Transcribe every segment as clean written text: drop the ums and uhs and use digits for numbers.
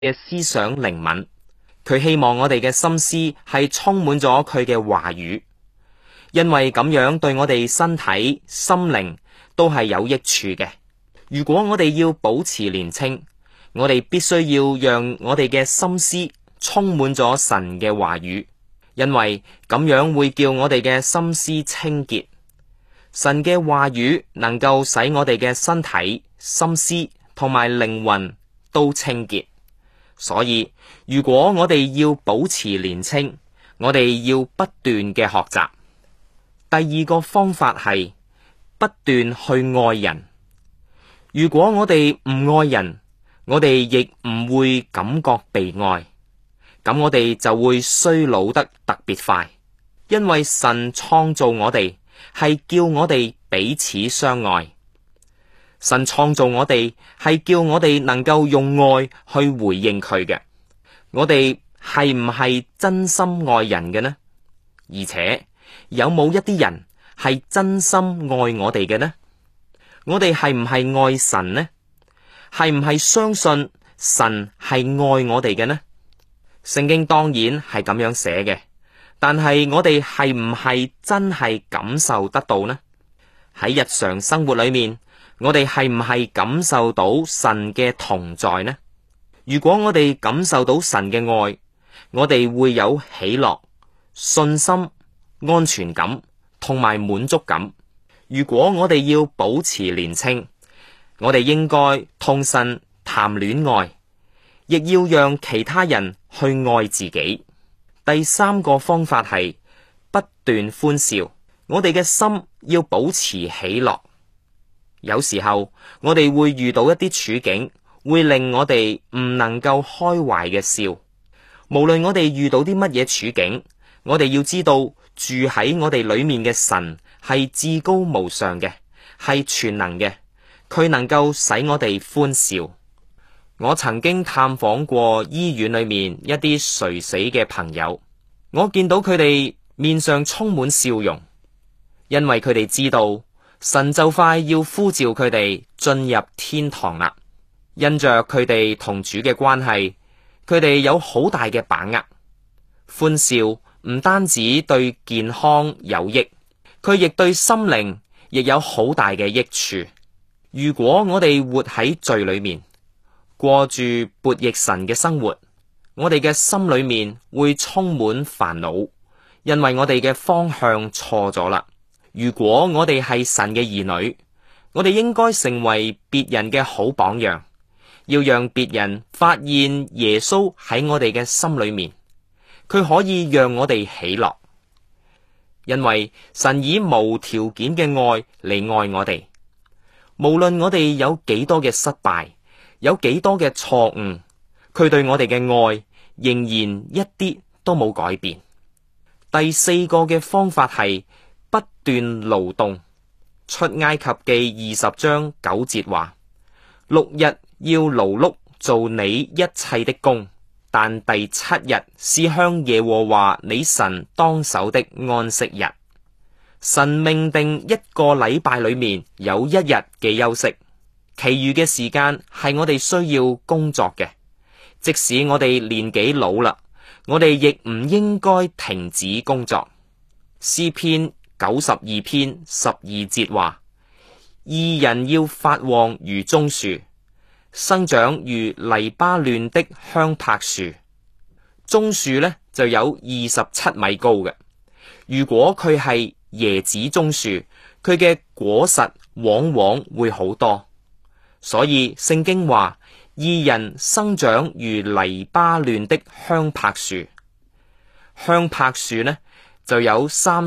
嘅思想靈敏，佢希望我哋嘅心思係充滿咗佢嘅話語，因為咁樣對我哋身體、心靈都係有益處嘅。如果我哋要保持年青，我哋必須要讓我哋嘅心思充滿咗神嘅話語，因為咁樣會叫我哋嘅心思清潔。神嘅話語能夠使我哋嘅身體、心思同埋靈魂都清潔。所以如果我哋要保持年青，我哋要不斷嘅學習。第二個方法係不斷去愛人。如果我哋唔愛人，我哋亦唔會感覺被愛，咁我哋就會衰老得特別快。因為神創造我哋係叫我哋彼此相愛，神創造我哋係叫我哋能夠用愛去回應佢嘅。我哋係唔係真心愛人嘅呢？而且有冇一啲人係真心愛我哋嘅呢？我哋係唔係愛神呢？係唔係相信神係愛我哋嘅呢？聖經當然係咁樣寫嘅，但係我哋係唔係真係感受得到呢？喺日常生活裏面，我哋係唔係感受到神嘅同在呢？如果我哋感受到神嘅愛，我哋會有喜樂、信心、安全感同埋滿足感。如果我哋要保持年青，我哋應該同神談戀愛，亦要讓其他人去愛自己。第三個方法係不斷歡笑，我哋嘅心要保持喜樂。有時候我哋會遇到一啲處境，會令我哋唔能夠開懷嘅笑。無論我哋遇到啲乜嘢處境，我哋要知道住喺我哋裏面嘅神係至高無上嘅，係全能嘅。佢能夠使我哋歡笑。我曾經探訪過醫院裏面一啲垂死嘅朋友，我見到佢哋面上充滿笑容，因為佢哋知道神就快要呼召佢哋進入天堂啦。因着佢哋同主嘅關係，佢哋有好大嘅把握。歡笑唔單止對健康有益，佢亦對心靈亦有好大嘅益處。如果我哋活喺罪裏面，過住悖逆神嘅生活，我哋嘅心裏面會充滿煩惱，因為我哋嘅方向錯咗啦。如果我哋係神嘅兒女，我哋應該成為別人嘅好榜樣，要讓別人發現耶穌喺我哋嘅心裏面，佢可以讓我哋喜樂，因為神以無條件嘅愛嚟愛我哋。無論我哋有幾多嘅失敗，有幾多嘅錯誤，佢對我哋嘅愛仍然一啲都冇改變。第四個嘅方法係不斷勞動。出埃及記20章9節話：6日要勞碌做你一切的工，但第7日是向耶和華你神當守的安息日。神命定一個禮拜裏面有1日嘅休息，其餘嘅時間係我哋需要工作嘅。即使我哋年紀老啦，我哋亦唔應該停止工作。詩篇92篇12節話：義人要發旺如棕樹，生長如黎巴嫩的香柏樹。棕樹呢就有27米高嘅。如果佢係椰子棕樹，佢嘅果實往往會好多。所以聖經話，義人生長如黎巴嫩的香柏樹。香柏樹呢就有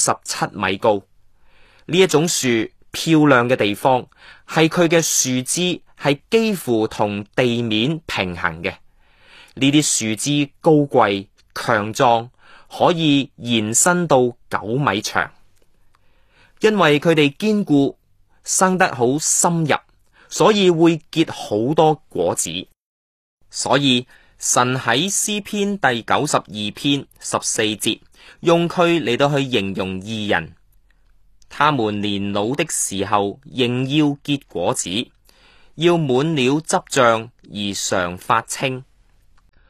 37米高。呢一種樹漂亮嘅地方係佢嘅樹枝係幾乎同地面平行嘅。呢啲樹枝高貴強壯，可以延伸到9米長。因為佢哋堅固，生得好深入，所以會結好多果子。所以神喺詩篇第92篇14節用佢嚟到去形容義人，他們年老的時候仍要結果子，要滿了汁醬而常發青。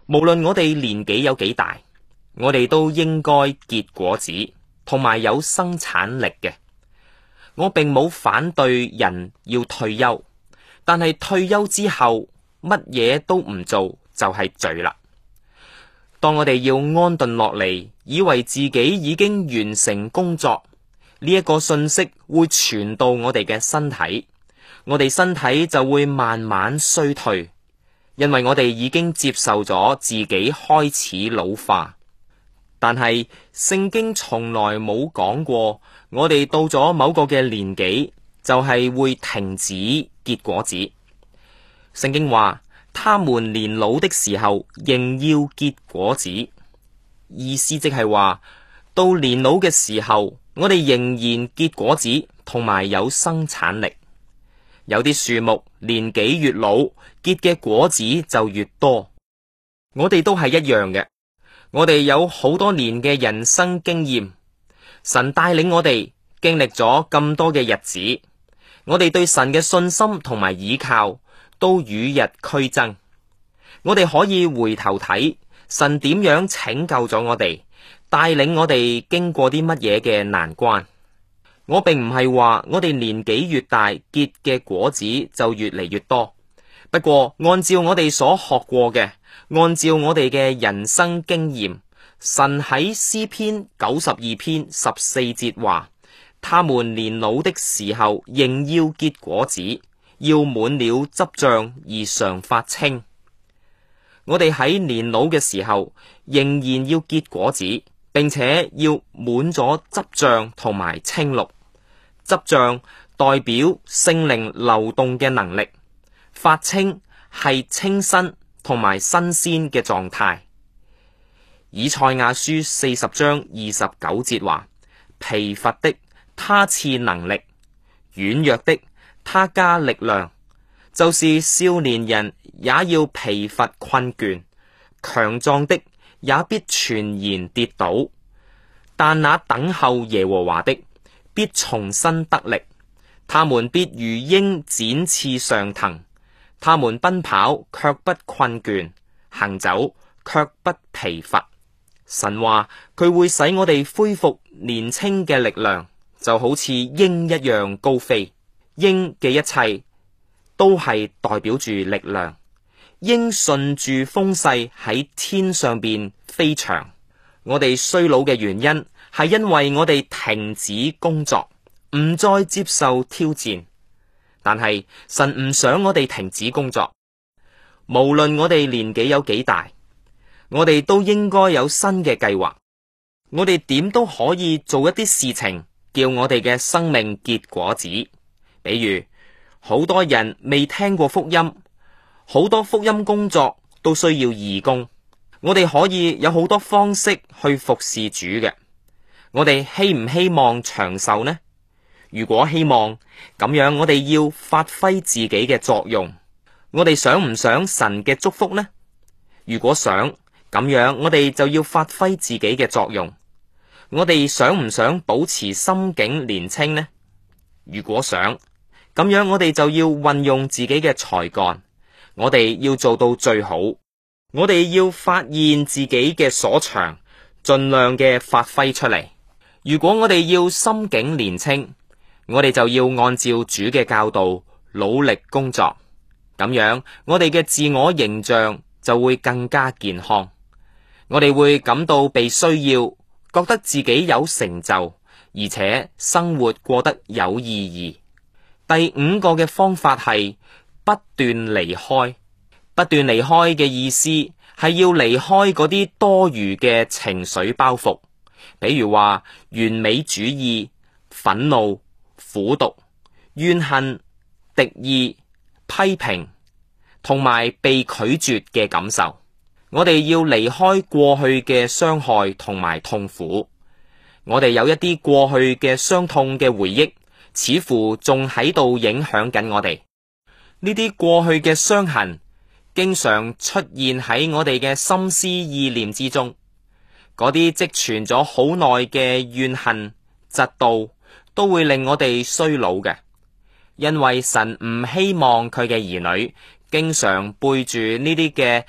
無論我哋年紀有幾大，我哋都應該結果子，同埋有生產力嘅。我並冇反對人要退休，但係退休之後乜嘢都唔做就係罪啦。當我哋要安頓落嚟，以為自己已經完成工作，呢一個信息會傳到我哋嘅身體，我哋身體就會慢慢衰退。因為我哋已經接受咗自己開始老化，但係聖經從來冇講過，我哋到咗某個嘅年紀就係會停止結果子。聖經話，他們年老的時候仍要結果子，意思即係話到年老嘅時候，我哋仍然結果子，同埋有生產力。有啲樹木年紀越老，結嘅果子就越多。我哋都係一樣嘅，我哋有好多年嘅人生經驗，神帶領我哋經歷咗咁多嘅日子，我哋對神嘅信心同埋倚靠都與日俱增。我哋可以回頭睇神點樣拯救咗我哋，帶領我哋經過啲乜嘢嘅難關。我並唔係話我哋年紀越大，結嘅果子就越嚟越多。不過按照我哋所學過嘅，按照我哋嘅人生經驗，神喺詩篇92篇14節話，他們年老的時候仍要結果子，要滿了汁漿而常發青。我哋喺年老嘅時候仍然要結果子，並且要滿咗汁漿同埋青綠。汁漿代表聖靈流動嘅能力，發青係清新同埋新鮮嘅狀態。以賽亞書40章29節話，疲乏的他賜能力，軟弱的他加力量，就是少年人也要疲乏困倦，強壯的也必全然跌倒，但那等候耶和華的必重新得力，他們必如鷹展翅上騰，他們奔跑卻不困倦，行走卻不疲乏。神話佢會使我哋恢復年輕嘅力量，就好似鷹一樣高飛。鷹嘅一切都係代表住力量，鷹順住風勢喺天上邊飛翔。我哋衰老嘅原因係因為我哋停止工作，唔再接受挑戰。但係神唔想我哋停止工作，無論我哋年紀有幾大，我哋都應該有新嘅計劃。我哋點都可以做一啲事情，叫我哋嘅生命結果子。比如好多人未聽過福音，好多福音工作都需要義工。我哋可以有好多方式去服侍主嘅。我哋希唔希望長壽呢？如果希望，咁樣我哋要發揮自己嘅作用。我哋想唔想神嘅祝福呢？如果想，咁樣我哋就要發揮自己嘅作用。我哋想唔想保持心境年輕呢？如果想，咁樣我哋就要運用自己嘅才幹。我哋要做到最好。我哋要發現自己嘅所長，盡量嘅發揮出嚟。如果我哋要心境年輕，我哋就要按照主嘅教導努力工作。咁樣我哋嘅自我形象就會更加健康。我哋會感到被需要，覺得自己有成就，而且生活過得有意義。第五個嘅方法係不斷離開。不斷離開嘅意思係要離開嗰啲多餘嘅情緒包袱，比如話完美主義、憤怒、苦毒、怨恨、敵意、批評同埋被拒絕嘅感受。我哋要離開過去嘅傷害同埋痛苦。我哋有一啲過去嘅傷痛嘅回憶，似乎仲喺度影響緊我哋。呢啲過去嘅傷痕經常出現喺我哋嘅心思意念之中，嗰啲積存咗好耐嘅怨恨、嫉妒，都會令我哋衰老嘅。因為神唔希望佢嘅兒女經常背住呢啲嘅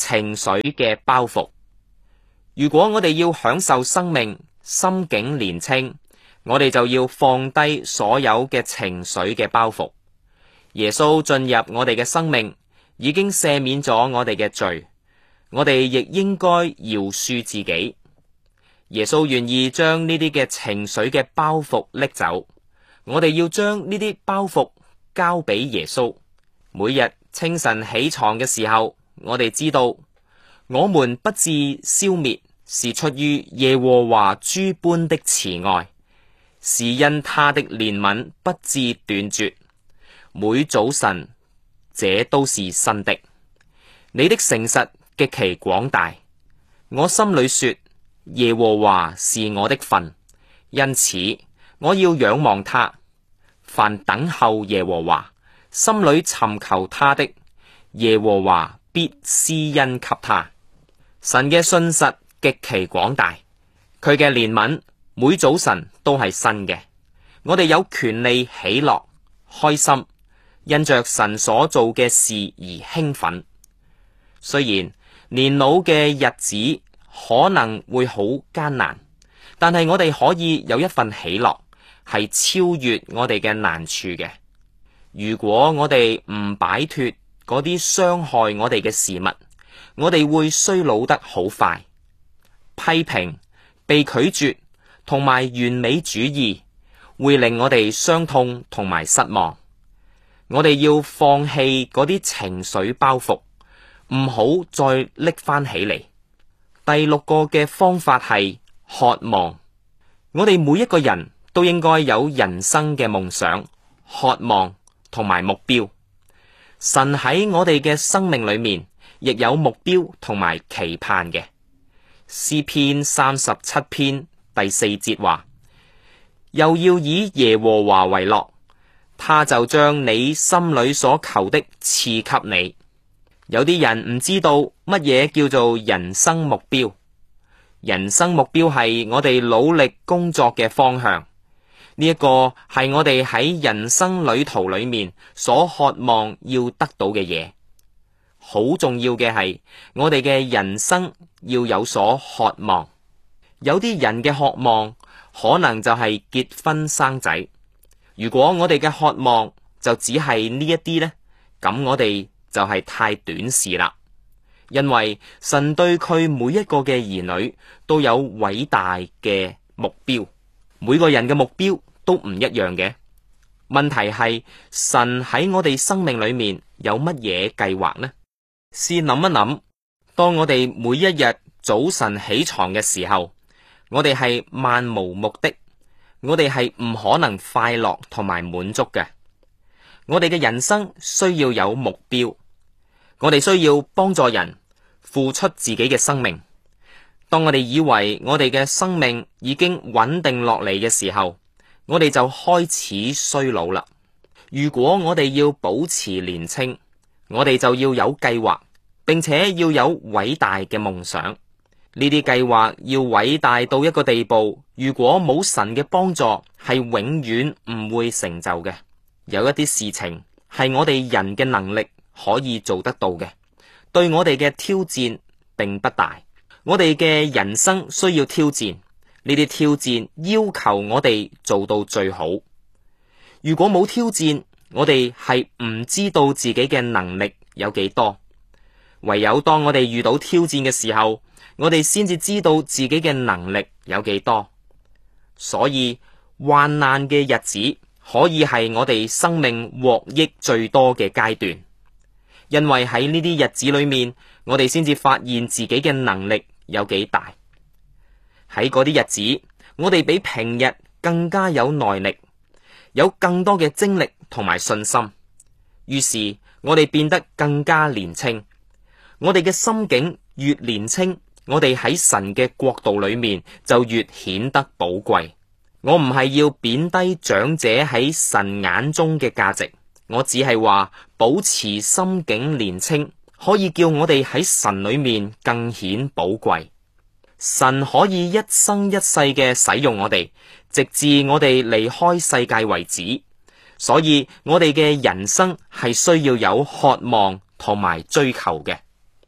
情緒嘅包袱。如果我哋要享受生命，心境年輕，我哋就要放低所有嘅情緒嘅包袱。耶穌進入我哋嘅生命，已經赦免咗我哋嘅罪，我哋亦應該饒恕自己。耶穌願意將呢啲嘅情緒嘅包袱拎走，我哋要將呢啲包袱交俾耶穌。每日清晨起床嘅時候，我哋知道我們不致消滅，是出於耶和華諸般的慈愛，是因他的憐憫不致斷絕。每早晨這都是新的。你的誠實極其廣大，我心裏說耶和華是我的份，因此我要仰望他。凡等候耶和華，心裏尋求他的，耶和華必施恩給他。神嘅信實極其廣大，佢嘅憐憫每早晨都係新嘅。我哋有權利喜樂開心，因着神所做嘅事而興奮。雖然年老嘅日子可能會好艱難，但係我哋可以有一份喜樂，係超越我哋嘅難處嘅。如果我哋唔擺脫嗰啲傷害我哋嘅事物，我哋會衰老得好快。批評、被拒絕同埋完美主義會令我哋傷痛同埋失望。我哋要放棄嗰啲情緒包袱，唔好再拎翻起嚟。第六個嘅方法係渴望。我哋每一個人都應該有人生嘅夢想、渴望同埋目標。神喺我哋嘅生命裏面亦有目標同埋期盼嘅。詩篇37篇第4節話：又要以耶和華為樂，他就將你心裏所求的賜給你。有啲人唔知道乜嘢叫做人生目標。人生目標係我哋努力工作嘅方向，呢一個係我哋喺人生旅途裏面所渴望要得到嘅嘢。好重要嘅係我哋嘅人生要有所渴望。有啲人嘅渴望可能就係結婚生仔。如果我哋嘅渴望就只係呢一啲呢，咁我哋就係太短視啦。因為神對佢每一個嘅兒女都有偉大嘅目標，每個人嘅目標都唔一樣嘅。問題係神喺我哋生命裏面有乜嘢計劃呢？試諗一諗，當我哋每一日早晨起床嘅時候，我哋係漫無目的，我哋係唔可能快樂同埋滿足嘅。我哋嘅人生需要有目標，我哋需要幫助人，付出自己嘅生命。當我哋以為我哋嘅生命已經穩定落嚟嘅時候，我哋就開始衰老啦。如果我哋要保持年輕，我哋就要有計劃，並且要有偉大嘅夢想。呢啲計劃要偉大到一個地步，如果冇神嘅幫助，係永遠唔會成就嘅。有一啲事情係我哋人嘅能力可以做得到嘅，對我哋嘅挑戰並不大。我哋嘅人生需要挑戰，呢啲挑戰要求我哋做到最好。如果冇挑戰，我哋係唔知道自己嘅能力有幾多。唯有當我哋遇到挑戰嘅時候，我哋先至知道自己嘅能力有幾多。所以患難嘅日子可以係我哋生命獲益最多嘅階段，因為喺呢啲日子裏面，我哋先至發現自己嘅能力有幾大。喺嗰啲日子，我哋比平日更加有耐力，有更多嘅精力同埋信心。於是我哋變得更加年輕。我哋嘅心境越年輕，我哋喺神嘅國度裏面就越顯得寶貴。我唔係要貶低長者喺神眼中嘅價值，我只係話保持心境年輕，可以叫我哋喺神裏面更顯寶貴。神可以一生一世嘅使用我哋，直至我哋離開世界為止。所以我哋嘅人生係需要有渴望同埋追求嘅。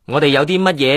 我哋有啲乜嘢